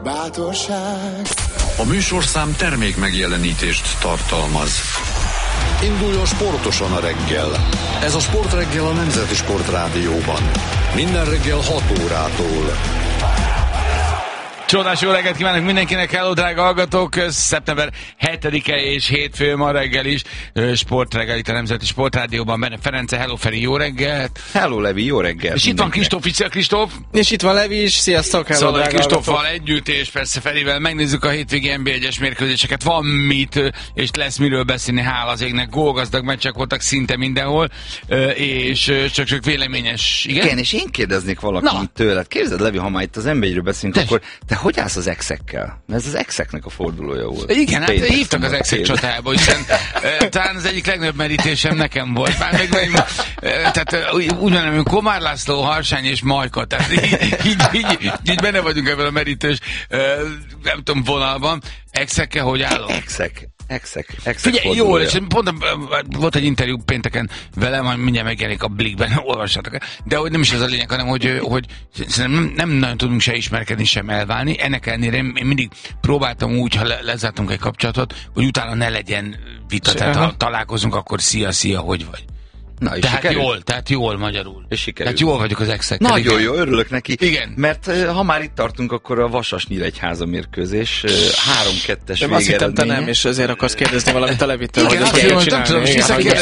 bátorság. A műsorszám termék megjelenítést tartalmaz. Induljon sportosan a reggel. Ez a Sportreggel a Nemzeti Sportrádióban. Minden reggel 6 órától. Csodás jó reggelt kívánok mindenkinek, hello drága hallgatók! Szeptember 7-e és hétfő ma reggel is Sportreggel itt a Nemzeti Sportrádióban. Benne Ference, hello Feri, jó reggelt! Hello Levi, jó reggelt! És itt van Kristóf, szia Kristóf! És itt van Levi is, sziasztok, hello szóval drága Kristóffal együtt és persze Ferivel megnézzük a hétvégi NB1-es mérkőzéseket. Van mit és lesz miről beszélni, hála az égnek, gólgazdag meccsek voltak szinte mindenhol, és csak véleményes, igen? Igen, és én kérdeznék valakit tőled. Képzeld, Levi, ha már itt az NB1-ről beszélünk, akkor te hogy állsz az exekkel? Mert ez az exeknek a fordulója volt. Igen, hát hívtak az exek csatába, hiszen talán az egyik legnagyobb merítésem nekem volt. Már tehát úgy mondom, Komár László, Harsány és Majka, tehát így benne vagyunk ebben a merítős, nem tudom, vonalban. Exekkel hogy állok? Exek Figyelj, jól, és pont volt egy interjú pénteken velem, majd mindjárt megjelenik a Blikben, olvassatok. De hogy nem is ez a lényeg, hanem hogy nem nagyon tudunk se ismerkedni, sem elválni. Ennek ellenére én mindig próbáltam úgy, ha lezártunk egy kapcsolatot, hogy utána ne legyen vita, tehát ha találkozunk, akkor szia, hogy vagy. Na, Tehát jól magyarul. És sikerült. Tehát jól vagyok az exekkel. Nagyon jó, örülök neki. Igen. Mert ha már itt tartunk, akkor a Vasas-Nyíregyháza mérkőzés 3-2-es végeredménye. Azt hittem, te nem, és ezért akarsz kérdezni valamit a Levitől. Igen, nem tudom, és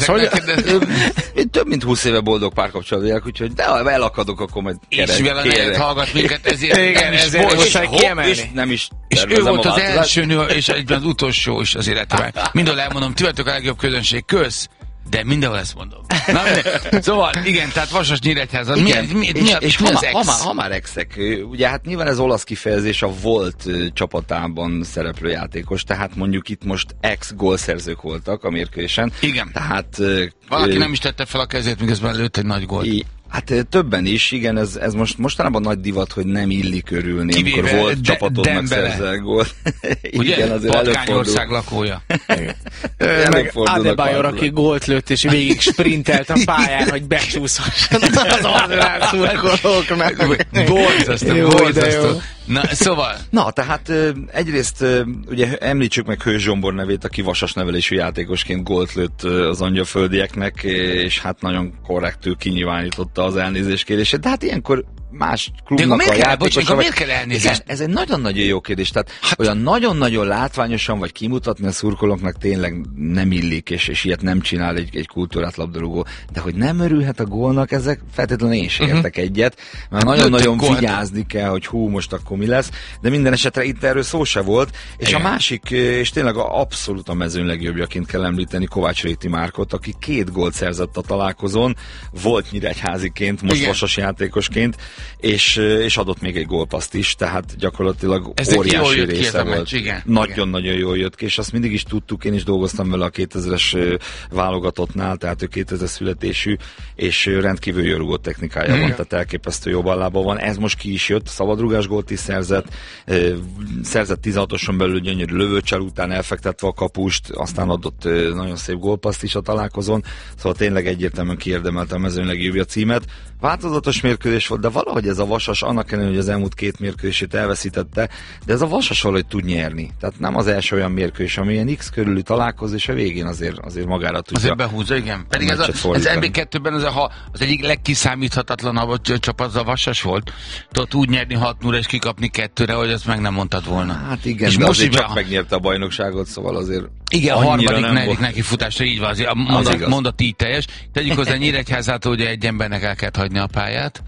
én több mint 20 éve boldog párkapcsolatban élek, úgyhogy de ha elakadok, akkor majd és mivel a nejed hallgat minket, ezért igen, ezért most kiemelni. Nem is és ő volt az első nő, és egyben az utolsó is az életében. Mindenhol elmondom, ti vagytok a legjobb közönség, kösz! De mindenhol ezt mondom. Na, szóval, igen, tehát Vasas-Nyíregyháza. És ha már exek, ugye hát nyilván ez olasz kifejezés a volt csapatában szereplő játékos, tehát mondjuk itt most ex-gólszerzők voltak a mérkőzésen. Igen. Tehát valaki nem is tette fel a kezét, miközben lőtt egy nagy gólt. Hát többen is, igen, ez mostanában nagy divat, hogy nem illik örülni, kivéve amikor volt csapatodnak szerzel gólt. Ugye? Balkányország lakója. Meg Adebayor, aki gólt lőtt, és végig sprintelt a pályán, hogy becsúszhasson az András szurkolóknak. Borzasztó. Na, szóval. Na, tehát egyrészt ugye említsük meg Hős Zsombor nevét, aki vasas nevelésű játékosként gólt lőtt az angyalföldieknek, és hát nagyon korrektül kinyilvánította az elnézéskérését, de hát ilyenkor más klubnak a játékosa. Miért kell elnézést? Ez egy nagyon-nagyon jó kérdés, tehát olyan nagyon-nagyon látványosan vagy kimutatni a szurkolóknak tényleg nem illik, és ilyet nem csinál egy kultúrát labdarúgó, de hogy nem örülhet a gólnak, ezek feltétlenül én is értek egyet, mert nagyon-nagyon vigyázni kell, hogy most akkor mi lesz, de minden esetre itt erről szó se volt, és a másik, és tényleg abszolút a mezőny legjobbjaként kell említeni Kovács Réti Márkot, aki 2 gólt szerzett a találkozón, volt nyíregyháziként, most vasas játékosként, és adott még egy gólpaszt is, tehát gyakorlatilag óriási része volt. Nagyon-nagyon jól jött ki, és azt mindig is tudtuk, én is dolgoztam vele a 2000-es válogatottnál, tehát ő 2000 születésű, és rendkívül jó rúgó technikája van, tehát elképesztő jó ballában van. Ez most ki is jött, szabadrugás gólt is szerzett 16-oson belül gyönyörű lövőcsel után elfektetve a kapust, aztán adott nagyon szép gólpaszt is a találkozón, szóval tényleg egyértelműen kiérdemelte a mezőny legjobbja címet. Változatos mérkőzés volt, de valahogy ez a Vasas, annak ellenére, hogy az elmúlt 2 mérkőzését elveszítette, de ez a Vasas valahogy tud nyerni. Tehát nem az első olyan mérkőzés, ami ilyen X körüli találkozó, és a végén azért magára tudja. Azért behúzza, igen. Pedig ez MB2-ben az egyik legkiszámíthatatlanabb csapat az a Vasas volt. Tudott úgy nyerni 6-0 és kikapni 2-re, hogy ezt meg nem mondtad volna. Hát igen, és de most azért csak megnyerte a bajnokságot, szóval azért igen, a harmadik, negyedik neki futásra így van, azért mondat így teljes. Tegyük hozzá Nyíregyházától, hogy egy embernek el kellett hagyni a pályát.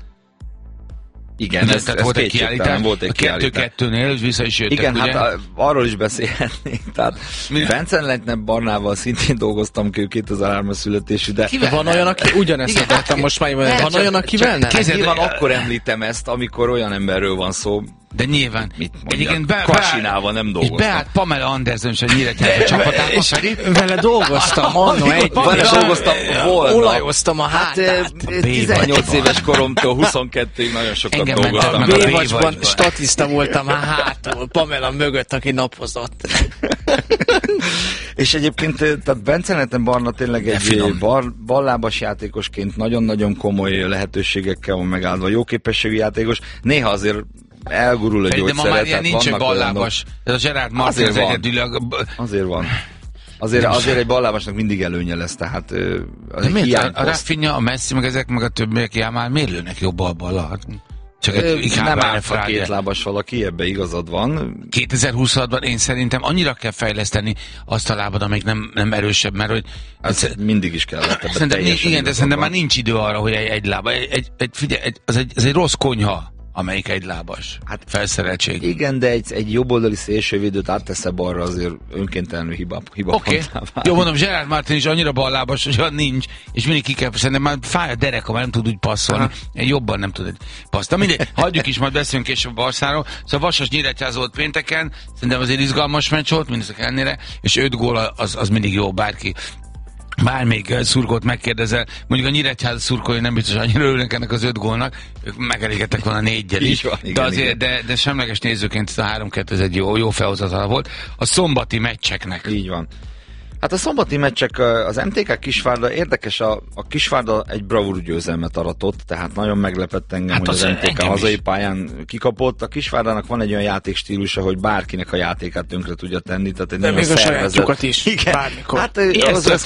Igen, ez volt egy kiállítás. Volt egy kiállítás. A 2-2-nél vissza is jöttek, igen, ugye? hát arról is beszélhetnénk. Tehát Bence Leitner Barnával szintén dolgoztam ki, 2003-as születésű, de van olyan, aki ugyanezt tettem most már, van olyan, akivel nem? Nyilván akkor említem ezt, amikor olyan emberről van szó, de nyilván. Kasinával nem dolgoztam. És beállt Pamela Anderson és a Nyíregyháza csapatában, Feri. Vele dolgoztam annó olajoztam a hátát. 18 éves koromtól 22-ig nagyon sokat dolgoztam. B-vacsban statiszta voltam hátul, Pamela mögött, aki napozott. És egyébként, tehát Bence Leitner Barna tényleg egy ballábas játékosként nagyon-nagyon komoly lehetőségekkel van megáldva, jó képességű játékos. Néha azért elgurul a gyógyszere. De ma már ilyen nincs egy ballábas. Ez a Gerard Martin az egyedül. Azért van. Azért egy ballábasnak mindig előnye lesz, tehát de miért? A Rafinha, a Messi, meg ezek, meg a többiek már miért lőnek jobb ballal? Csak nem álfa kétlábas valaki, ebbe igazad van. 2026-ban én szerintem annyira kell fejleszteni azt a lábad, amelyik nem erősebb, mert hogy... Ez mindig is kellett. Igen, de szerintem már nincs idő arra, hogy egy lába. Figyelj, ez egy rossz konyha, amelyik egy lábas. Hát felszereltség. Igen, de egy jobboldali szélsővédőt áttesz balra, azért önkéntelenül hiba okay. Jó, mondom, Gerard Martin is annyira ballábas, hogy olyan nincs, és mindig ki kell, szerintem már fáj a dereka, már nem tud úgy passzolni, jobban nem tud egy paszt. Mindegy, hagyjuk is, majd beszélünk később a Barszáról. Szóval Vasas-Nyíregyháza volt pénteken, szerintem azért izgalmas meccs volt, mindezek ellenére, és 5 gól az mindig jó, bármelyik szurkolót megkérdezel, mondjuk a Nyíregyháza szurkolói nem biztos annyira örülnek ennek az 5 gólnak, ők megelégedtek volna 4-gyel is, de azért, de semleges nézőként ez a 3-2 ez egy jó felhozatal volt. A szombati meccseknek. Így van. Hát a szombati meccsek, az MTK Kisvárda érdekes, a Kisvárda egy bravúr győzelmet aratott, tehát nagyon meglepett engem, hogy az MTK hazai pályán kikapott. A Kisvárdának van egy olyan játékstílusa, hogy bárkinek a játékát tönkre tudja tenni, tehát egy de még a sajátjukat is, bármikor. Hát az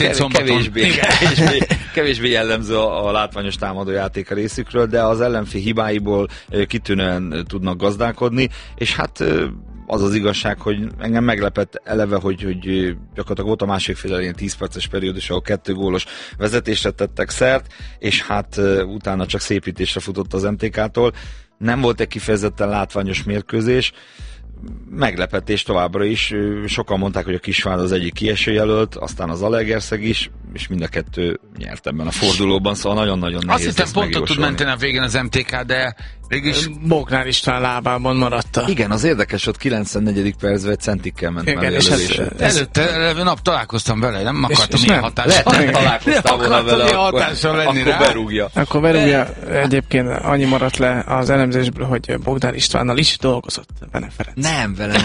kevésbé jellemző a látványos támadó játék a részükről, de az ellenfél hibáiból kitűnően tudnak gazdálkodni, és hát az az igazság, hogy engem meglepett eleve, hogy gyakorlatilag volt a másik fél elején 10 perces periódus, ahol 2 gólos vezetésre tettek szert, és hát utána csak szépítésre futott az MTK-tól. Nem volt egy kifejezetten látványos mérkőzés, meglepetés továbbra is. Sokan mondták, hogy a Kisvárda az egyik kiesőjelölt, aztán az Zalaegerszeg is, és mind a kettő nyert ebben a fordulóban, szóval nagyon-nagyon nehéz. Azt hiszem pontot tud menteni a végén az MTK, de mégis... Bognár István lábában maradta. Igen, az érdekes, ott 94. percben egy centikkel ment mellé a előtte nap találkoztam vele, nem akartam ilyen hatással. Nem találkoztam volna vele, akkor berúgja. Akkor berúgja. Egyébként annyi maradt le az elemzésből, hogy Bognár Istvánnal is dolgozott Bene Ferenc. Nem, vele.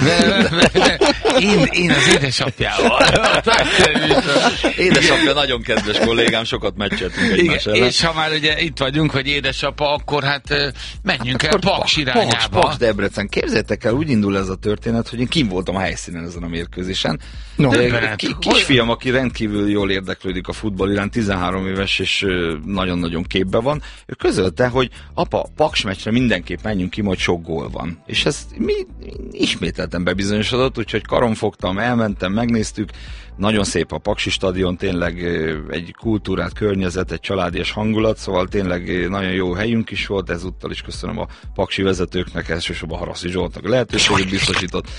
Én az édesapjával. Édesapja nagyon kedves kollégám, sokat meccseltünk egymás ellen. És ha már ugye itt vagyunk, hogy édesapa, akkor hát menjünk el Paks irányába. Paks Debrecen. Képzeljétek el, úgy indul ez a történet, hogy én kim voltam a helyszínen ezen a mérkőzésen. Kisfiam, aki rendkívül jól érdeklődik a futball iránt, 13 éves és nagyon-nagyon képbe van, ő közölte, hogy apa, Paks meccsre mindenképp menjünk ki, majd sok gól van. És ezt mi ismételten bebizonyosodott, úgyhogy karon fogtam, elmentem, megnéztük. Nagyon szép a Paksi stadion, tényleg egy kultúrát, környezet, egy családias hangulat, szóval tényleg nagyon jó helyünk is volt, ezúttal is köszönöm a paksi vezetőknek, elsősorban Haraszti Zsoltnak a lehetőséget biztosított.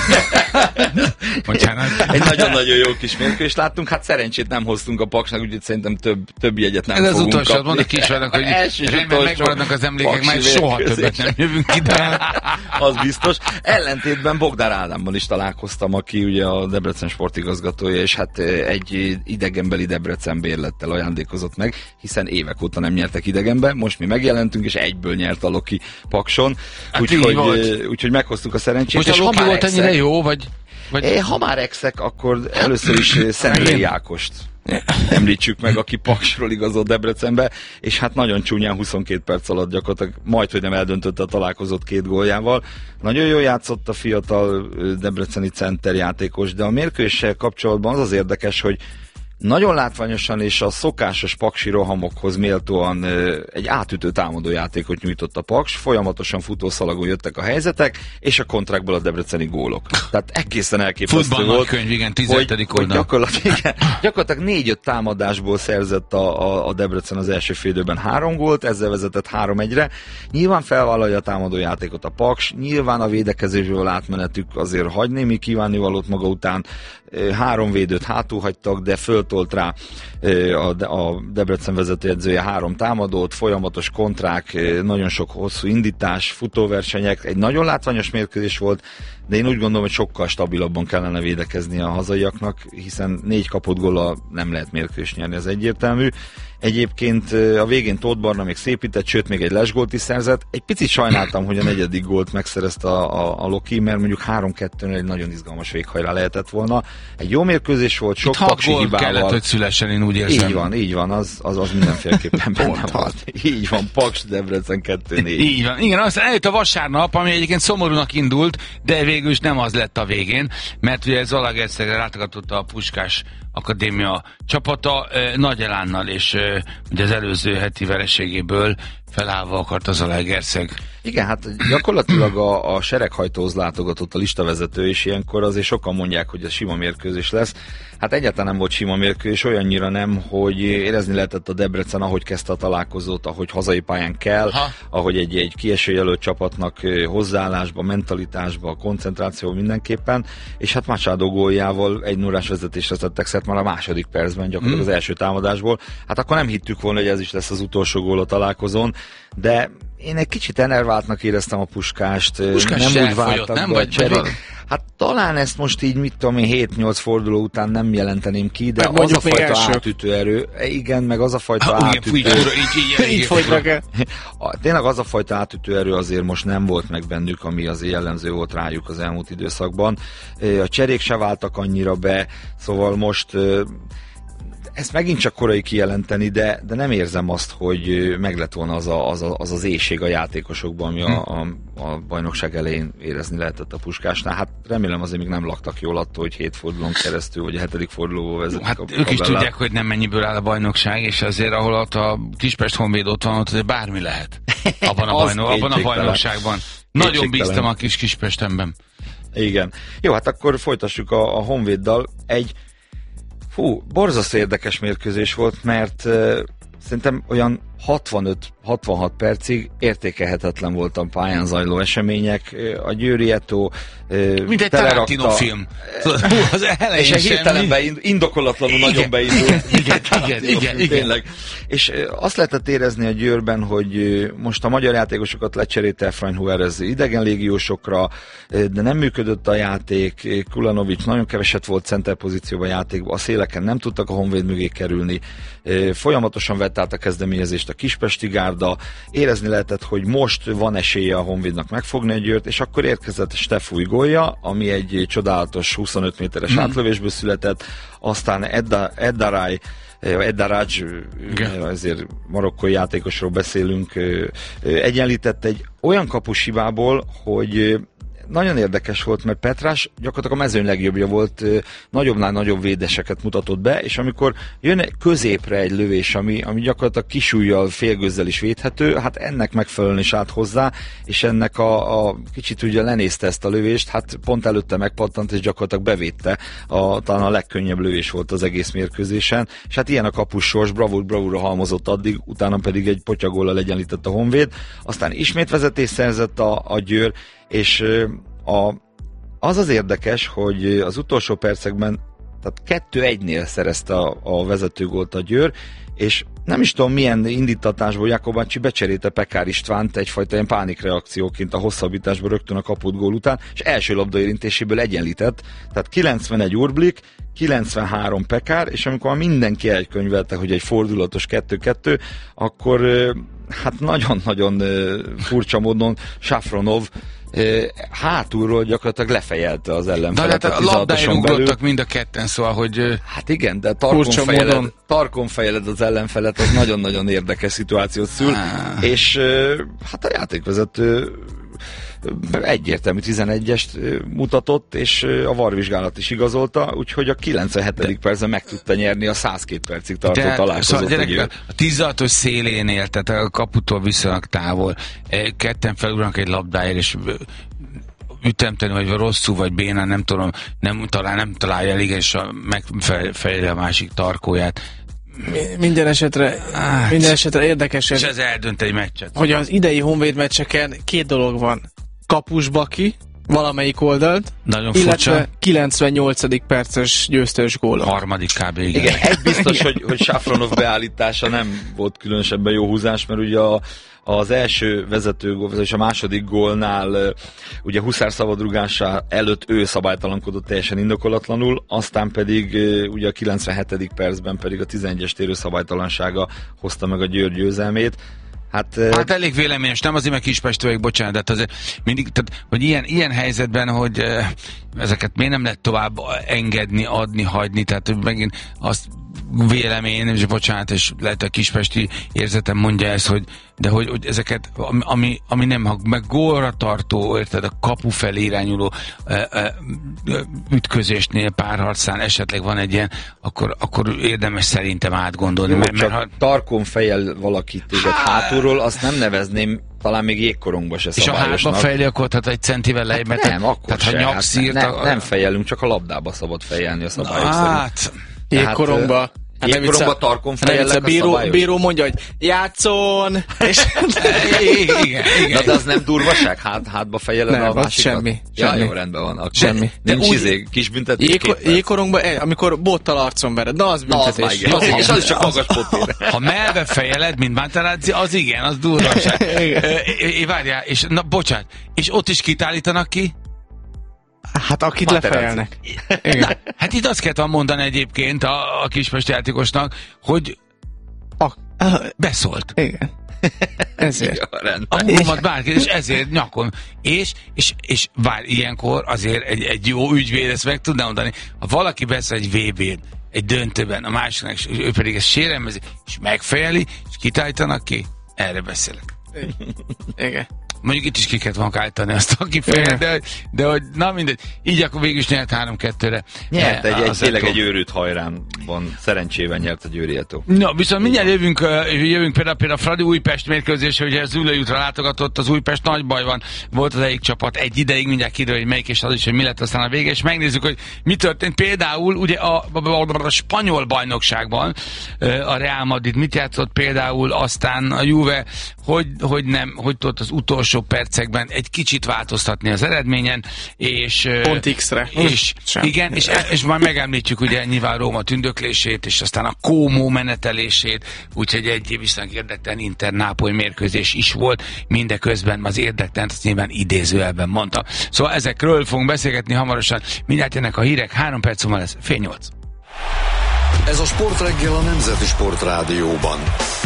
Egy nagyon-nagyon jó kis mérkőzést láttunk, hát szerencsét nem hoztunk a Paksnak, úgyhogy szerintem több jegyet nem fogunk kapni. Ez utolsó, mondok Kisvárnak, hogy remélem megmaradnak az emlékek, mert soha többet nem jövünk ide. Az biztos. Ellentétben Bogdár Ádámmal is találkoztam, aki ugye a Debrecen sportigazgatója, és hát egy idegenbeli Debrecen bérlettel ajándékozott meg, hiszen évek óta nem nyertek idegenbe, most mi megjelentünk, és egyből nyert a Loki Pakson, úgyhogy meghoztuk a szerencsét. Most a Loki volt ennyire jó, vagy? Ha már exek, akkor először is Szentélyi Ákost említsük meg, aki Paksról igazolt Debrecenbe, és hát nagyon csúnyán 22 perc alatt gyakorlatilag majdhogy nem eldöntötte a találkozott 2 góljával. Nagyon jól játszott a fiatal debreceni centerjátékos, de a mérkőzéssel kapcsolatban az érdekes, hogy nagyon látványosan és a szokásos paksi rohamokhoz méltóan egy átütő támadójátékot nyújtott a Paks, folyamatosan futószalagon jöttek a helyzetek, és a kontrákból a debreceni gólok. Tehát egészen elképesztő volt, könyv, igen, 17. hogy gyakorlatilag 4-5 támadásból szerzett a Debrecen az első félidőben 3 gólt, ezzel vezetett 3-1-re. Nyilván felvállalja a támadójátékot a Paks, nyilván a védekezésből átmenetük azért hagy némi kívánnivalót maga után, 3 védőt hátul hagytak, de föltolt rá a Debrecen vezetőedzője 3 támadót, folyamatos kontrák, nagyon sok hosszú indítás, futóversenyek, egy nagyon látványos mérkőzés volt, de én úgy gondolom, hogy sokkal stabilabban kellene védekezni a hazaiaknak, hiszen 4 kapott góllal nem lehet mérkőzést nyerni, ez egyértelmű. Egyébként a végén Tóth Barna még szépített, sőt még egy lesgólt is szerzett. Egy picit sajnáltam, hogy a 4. gólt megszerezte a Loki, mert mondjuk 3-2-nél egy nagyon izgalmas véghajrá lehetett volna. Egy jó mérkőzés volt, sok paksi hibával. kellett, hogy szülessen, én úgy érzem. Így van, az mindenféleképpen benne van. Így van, Paks Debrecen 2-4. Így van, igen, aztán eljött a vasárnap, ami egyébként szomorúnak indult, de végül is nem az lett a végén, mert ugye Zalaegerszegre látogatott a Puskás Akadémia csapata nagy elánnal, és ugye az előző heti vereségéből felállva akart az Zalaegerszeg. Igen, hát gyakorlatilag a sereghajtóhoz látogatott a listavezető, és ilyenkor azért sokan mondják, hogy ez sima mérkőzés lesz. Hát egyáltalán nem volt sima mérkőzés, olyannyira nem, hogy érezni lehetett a Debrecen, ahogy kezdte a találkozót, ahogy hazai pályán kell, ahogy egy kieső jelölt csapatnak hozzáállásba, mentalitásba, koncentráció mindenképpen, és hát Machado góljával 1-0-ás vezetésre tettek szert már a második percben, gyakorlatilag az első támadásból. Hát akkor nem hittük volna, hogy ez is lesz az utolsó gól a találkozón, de én egy kicsit enerváltnak éreztem a Puskást, nem úgy váltak nem, be a cserék. Hát talán ezt most így, mit tudom én, 7-8 forduló után nem jelenteném ki, de az a fajta átütő erő, igen, meg az a fajta átütő erő. Így fogynak el. Tényleg az a fajta átütő erő azért most nem volt meg bennük, ami azért jellemző volt rájuk az elmúlt időszakban. A cserék se váltak annyira be, szóval most ezt megint csak korai kijelenteni, de nem érzem azt, hogy meg lett volna az éhség a játékosokban, ami a bajnokság elején érezni lehetett a Puskásnál. Hát remélem azért még nem laktak jól attól, hogy 7 fordulón keresztül, vagy a 7. fordulóból vezetik hát ők is tudják, hogy nem mennyiből áll a bajnokság, és azért ahol ott a Kispest Honvéd ott van, ott azért bármi lehet abban a bajnokságban. Nagyon bíztam a Kispestenben. Igen. Jó, hát akkor folytassuk a Honvéddal. Borzasztó érdekes mérkőzés volt, mert szerintem olyan 65-66 percig értékelhetetlen voltam pályán zajló események. A Győri Eto mint egy Tarantino film. Az és egy hirtelen indokolatlanul nagyon beindult. Igen. Tényleg. És azt lehetett érezni a Győrben, hogy most a magyar játékosokat lecserélte Freinhuer idegen légiósokra, de nem működött a játék. Kulanovics nagyon keveset volt center pozícióban játékban, a széleken nem tudtak a Honvéd mögé kerülni. Folyamatosan vett át a kezdeményezést a Kispesti gárda, érezni lehetett, hogy most van esélye a Honvédnak megfogni a Győrt, és akkor érkezett Stefúj gólja, ami egy csodálatos 25 méteres átlövésből született, aztán Eddaraj, ezért marokkói játékosról beszélünk, egyenlített egy olyan kapushibából, hogy nagyon érdekes volt, mert Petrás gyakorlatilag a mezőny legjobbja volt, nagyobbnál nagyobb védeseket mutatott be, és amikor jön középre egy lövés, ami gyakorlatilag kisújjal, félgőzzel is védhető, hát ennek megfelelően is állt hozzá, és ennek a kicsit ugye lenézte ezt a lövést, hát pont előtte megpattant, és gyakorlatilag bevédte, talán a legkönnyebb lövés volt az egész mérkőzésen, és hát ilyen a kapus sors, bravúra halmozott addig, utána pedig egy potyagóllal egyenlített a Honvéd, aztán ismét vezetés szerzett a Győr, és az érdekes, hogy az utolsó percekben, tehát 2-1-nél szerezte a vezetőgólt a Győr, és nem is tudom milyen indítatásból Jakobácsi becserélte Pekár Istvánt egyfajta ilyen pánikreakcióként a hosszabbításban rögtön a kaput gól után, és első labdaérintéséből egyenlített, tehát 91 Urblik, 93 Pekár, és amikor mindenki elkönyvelte, hogy egy fordulatos 2-2, akkor hát nagyon-nagyon furcsa módon Safronov hátulról gyakorlatilag lefejelte az ellenfelet. De hát a labdáért ugrottak mind a ketten, szóval, hogy... Hát igen, de tarkon fejeled az ellenfelet, az nagyon-nagyon érdekes szituációt szül, és hát a játékvezető egyértelmű 11-est mutatott, és a VAR vizsgálat is igazolta, úgyhogy a 97. percben meg tudta nyerni a 102 percig tartó találkozót. Szóval a 16-os szélénél, tehát a kaputól viszonylag távol, ketten felugranak egy labdáért, és ütemteni, vagy rosszul, vagy bénán, nem tudom, nem találja elég, és megfejeli a másik tarkóját. Minden esetre érdekes. És ez eldönt egy meccset. Hogy az idei Honvéd meccseken 2 dolog van. Kapusbaki, valamelyik oldalt, nagyon illetve furcsa. 98. perces győztes góla. Harmadik kb. Igen, egy biztos, hogy Safronov beállítása nem volt különösebben jó húzás, mert ugye az első vezetőgól, és a második gólnál ugye Huszár szabadrugása előtt ő szabálytalankodott teljesen indokolatlanul, aztán pedig ugye a 97. percben pedig a 11-es térő szabálytalansága hozta meg a Győr győzelmét. Hát elég véleményes, nem azért meg Kispestőek, bocsánat, de azért mindig, tehát, hogy ilyen helyzetben, hogy ezeket miért nem lehet tovább engedni, adni, hagyni, tehát megint azt vélemény, és bocsánat, és lehet a kispesti érzetem mondja ezt, hogy ezeket, ami nem meg gólra tartó, érted, a kapu felé irányuló ütközésnél, párharcán esetleg van egy ilyen, akkor érdemes szerintem átgondolni. Jó, mert ha tarkon fejjel valaki téged hátulról, azt nem nevezném talán még jégkorongba se szabályosnak. És a hátba fejli, akkor tehát egy centivel lejjebb, mert nem, akkor tehát, ha nyakszírt... Nem fejelünk, csak a labdába szabad fejelni a szabályok szerint. Jégkorongba... Jégkorongba tarkon fejellek a szabályos. Bíró mondja, hogy játszon! És... igen. Na, de az nem durvaság? Hátba fejeled a másikat? Semmi. Ja, jó, rendben van. Akkor semmi. Nincs kis büntetés? Jégkorongban, amikor bottal arcon vered. Na, az büntetés. És az is csak magas potére. Ha melve fejeled, mint Materazzi, az igen, az durvaság. Várjál, és na, bocsánat, és ott is kitállítanak ki? Hát akit lefejelnek. Igen. Hát itt azt kellett mondani egyébként a kispesti játékosnak, hogy beszólt. Igen. Ezért. Ja, a múlmat bárki, és ezért nyakon. És vár, ilyenkor azért egy jó ügyvéd ezt meg tudná mondani, ha valaki beszél egy VB-n, egy döntőben, a másiknak, ő pedig ezt sérelmezi, és megfejeli, és kitállítanak ki, erre beszélek. Igen. Mondjuk itt is ki kellett volna állítani azt, aki fél, de hogy na mindegy. Így akkor végül is nyert 3-2-re. Nyert tényleg egy őrült hajránban. Szerencsével nyert a Győri-Eto. Na, viszont mindjárt jövünk például a Fradi Újpest mérkőzésre, hogy az Ülőjútra látogatott, az Újpest nagy bajban volt az egyik csapat egy ideig, mindjárt kiderül, hogy melyik és az is, hogy mi lett aztán a vége, és megnézzük, hogy mi történt például ugye a spanyol bajnokságban a Real Madrid mit játszott például, aztán a Juve, hogy tudott az utolsó percekben egy kicsit változtatni az eredményen, és pont X-re. És igen, és majd megemlítjük ugye nyilván Róma tündöklését, és aztán a Como menetelését, úgyhogy egy viszonylag érdektelen Inter-Nápoly mérkőzés is volt, mindeközben az érdektelen, azt nyilván idézőjelben mondta. Szóval ezekről fogunk beszélgetni hamarosan, mindjárt jönnek a hírek, 3 perc múlva lesz 7:30. Ez a Sportreggel a Nemzeti Sportrádióban.